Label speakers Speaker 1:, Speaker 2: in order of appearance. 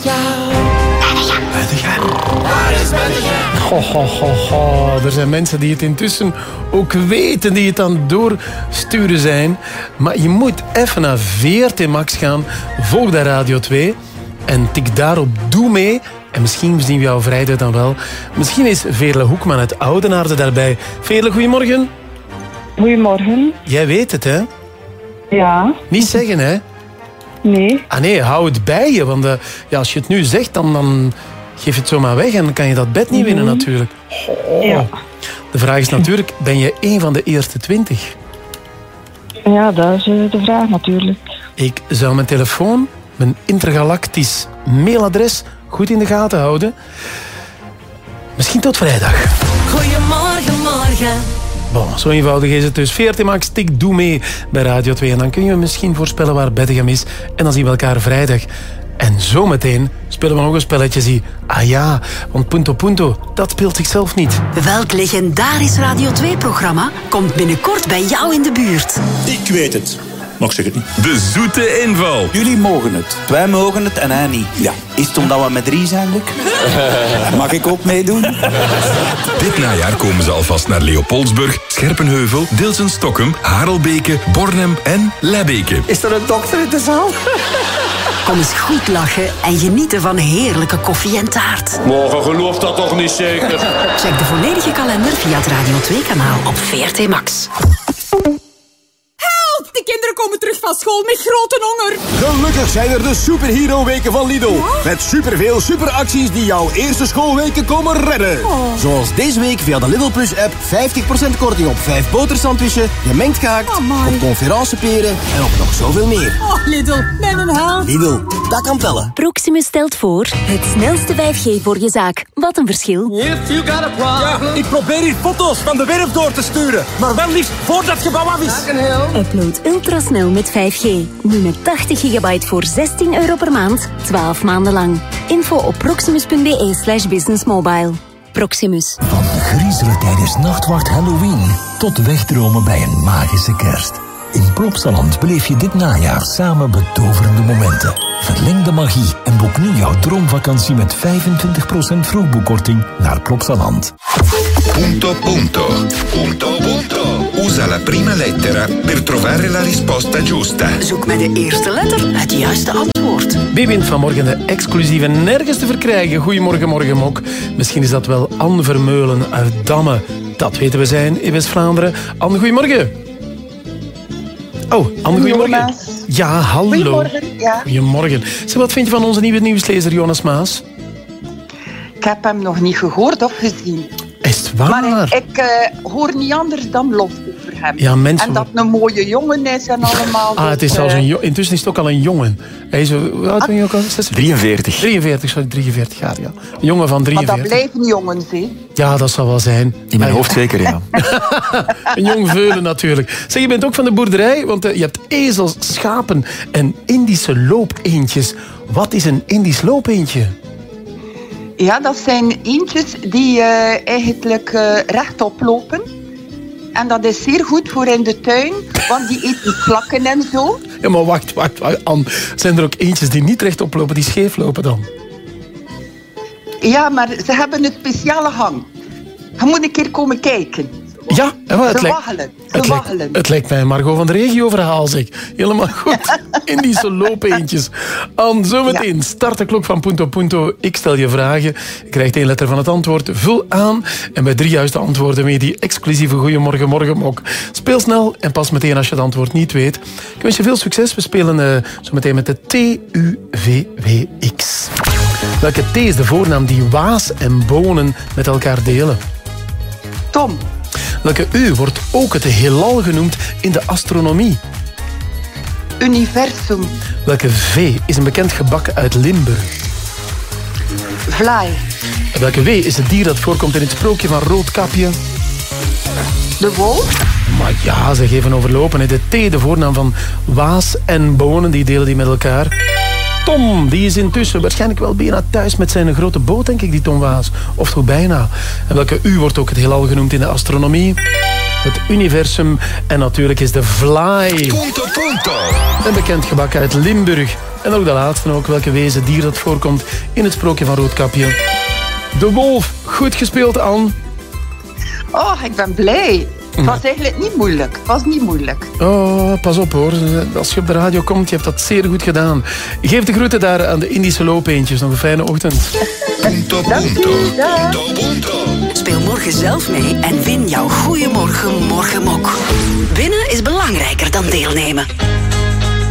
Speaker 1: Waar is Beddegem?
Speaker 2: Er zijn mensen die het intussen ook weten, die het aan het doorsturen zijn. Maar je moet even naar VRT Max gaan. Volg daar Radio 2 en tik daarop Doe mee. En misschien zien we jou vrijdag dan wel. Misschien is Veerle Hoekman uit Oudenaarde daarbij. Veerle, goedemorgen.
Speaker 3: Goedemorgen.
Speaker 2: Jij weet het, hè?
Speaker 3: Ja.
Speaker 2: Niet zeggen, hè?
Speaker 3: Nee.
Speaker 2: Ah nee, hou het bij je. Want als je het nu zegt, dan geef je het zomaar weg. En dan kan je dat bed niet winnen, natuurlijk.
Speaker 3: Ja.
Speaker 2: De vraag is natuurlijk, ben je een van de eerste 20?
Speaker 3: Ja, dat is de vraag natuurlijk.
Speaker 2: Ik zou mijn telefoon, mijn intergalactisch mailadres goed in de gaten houden. Misschien tot vrijdag.
Speaker 4: Goedemorgen, morgen.
Speaker 2: Bon, zo eenvoudig is het dus. VRT Max, tik Doe mee bij Radio 2. En dan kun je misschien voorspellen waar Beddegem is. En dan zien we elkaar vrijdag. En zometeen spelen we nog een spelletje. Ah ja, want Punto Punto, dat speelt zichzelf niet.
Speaker 4: Welk legendarisch Radio 2-programma komt binnenkort bij jou in de buurt?
Speaker 5: Ik weet het. Maar ik zeg het niet.
Speaker 6: De zoete inval.
Speaker 7: Jullie mogen het. Wij mogen het en hij niet.
Speaker 5: Ja.
Speaker 7: Is het omdat we met 3 zijn, Luc? Mag ik ook meedoen?
Speaker 6: Dit najaar komen ze alvast naar Leopoldsburg, Scherpenheuvel, Dilsen-Stokkem, Harelbeke, Bornem en Lebbeke.
Speaker 7: Is er een dokter in de zaal?
Speaker 4: Kom eens goed lachen en genieten van heerlijke koffie en taart.
Speaker 1: Morgen gelooft dat toch niet zeker?
Speaker 4: Check de volledige kalender via het Radio 2-kanaal op VRT Max.
Speaker 8: De kinderen komen terug van school met grote honger.
Speaker 9: Gelukkig zijn er de superhero-weken van Lidl. Ja? Met superveel superacties die jouw eerste schoolweken komen redden.
Speaker 8: Oh.
Speaker 9: Zoals deze week via de Lidl Plus-app 50% korting op 5 botersandwichen, gemengd gehakt, op conferenceperen en op nog zoveel meer.
Speaker 8: Oh, Lidl, met een held.
Speaker 9: Lidl, dat kan tellen.
Speaker 10: Proximus stelt voor het snelste 5G voor je zaak. Wat een verschil.
Speaker 9: Ja, ik probeer hier foto's van de werf door te sturen. Maar wel liefst voordat het gebouw af is.
Speaker 10: Upload ultrasnel met 5G. Nu met 80 gigabyte voor €16 per maand, 12 maanden lang. Info op proximus.be/businessmobile. Proximus.
Speaker 11: Van griezelen tijdens Nachtwacht Halloween tot wegdromen bij een magische kerst. In Plopsaland beleef je dit najaar samen betoverende momenten. Verleng de magie en boek nu jouw droomvakantie met 25% vroegboekkorting naar Plopsaland.
Speaker 6: Punto punto. Punto punto. Usa la prima lettera per trovare la risposta giusta.
Speaker 4: Zoek met de eerste letter het juiste antwoord.
Speaker 2: Wie wint vanmorgen de exclusieve nergens te verkrijgen? Goedemorgen, morgen Mok. Misschien is dat wel Anne Vermeulen uit Damme. Dat weten we zijn in West-Vlaanderen. Anne, goedemorgen. Oh, Anne, goedemorgen. Ja, hallo.
Speaker 12: Goedemorgen, ja.
Speaker 2: Goedemorgen. Zeg, wat vind je van onze nieuwe nieuwslezer Jonas Maas?
Speaker 12: Ik heb hem nog niet gehoord of gezien.
Speaker 2: Is het waar?
Speaker 12: Maar ik hoor niet anders dan lof over hem.
Speaker 2: Ja, mensen...
Speaker 12: En dat het een mooie jongen is en allemaal.
Speaker 2: Het is zelfs intussen is het ook al een jongen. Hij is, hoe oud ben je ook al?
Speaker 7: 43.
Speaker 2: 43 jaar, ja. Een jongen van 43.
Speaker 12: Maar dat blijven jongens, hè?
Speaker 2: Ja, dat zal wel zijn.
Speaker 7: In mijn hoofd zeker, ja.
Speaker 2: Een jong veulen natuurlijk. Zeg, je bent ook van de boerderij, want je hebt ezels, schapen en Indische loopeendjes. Wat is een Indisch loopeendje?
Speaker 12: Ja, dat zijn eendjes die eigenlijk rechtop lopen. En dat is zeer goed voor in de tuin, want die eten slakken en zo.
Speaker 2: Ja, maar wacht, Anne. Zijn er ook eendjes die niet rechtop lopen, die scheef lopen dan?
Speaker 12: Ja, maar ze hebben een speciale hang. Je moet een keer komen kijken.
Speaker 2: Ja,
Speaker 12: het
Speaker 2: lijkt mij Margot van de regio-verhaal, zeg. Helemaal goed. Indische loopeendjes. Anne, zometeen start de klok van Punto Punto. Ik stel je vragen. Je krijgt 1 letter van het antwoord. Vul aan. En bij 3 juiste antwoorden mee die exclusieve Goeiemorgen Morgen Mok. Speel snel en pas meteen als je het antwoord niet weet. Ik wens je veel succes. We spelen zometeen met de TUVWX. Welke T is de voornaam die Waas en Bonen met elkaar delen?
Speaker 12: Tom.
Speaker 2: Welke U wordt ook het heelal genoemd in de astronomie?
Speaker 12: Universum.
Speaker 2: Welke V is een bekend gebak uit Limburg?
Speaker 12: Vlaai.
Speaker 2: Welke W is het dier dat voorkomt in het sprookje van Roodkapje?
Speaker 12: De wolf.
Speaker 2: Maar ja, ze geven overlopen. De T, de voornaam van Waas en Bonen, die delen die met elkaar. Tom, die is intussen waarschijnlijk wel bijna thuis met zijn grote boot, denk ik, die Tom Waas. Of toch bijna. En welke U wordt ook het heelal genoemd in de astronomie? het universum. En natuurlijk is de Vlaai. Een bekend gebak uit Limburg. En ook de laatste ook, welke wezen dier dat voorkomt in het sprookje van Roodkapje. De wolf. Goed gespeeld, Anne.
Speaker 12: Oh, ik ben blij. Het was eigenlijk niet moeilijk. Het was niet moeilijk.
Speaker 2: Oh, pas op hoor. Als je op de radio komt, je hebt dat zeer goed gedaan. Geef de groeten daar aan de Indische loopeentjes. Nog een fijne ochtend.
Speaker 4: Speel morgen zelf mee en win jouw Goeiemorgen Morgenmok. Winnen is belangrijker dan deelnemen.